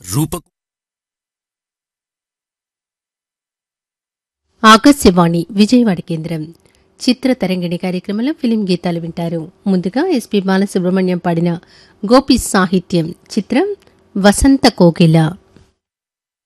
రూపకు ఆకాశవాణి విజయవాడ కేంద్రం చిత్ర తరంగిణి కార్యక్రమంలో ఫిలిం గీతాలు వింటారు. ముందుగా ఎస్పి బాలసుబ్రహ్మణ్యం పాడిన గోపి సాహిత్యం చిత్రం వసంత కోకిల.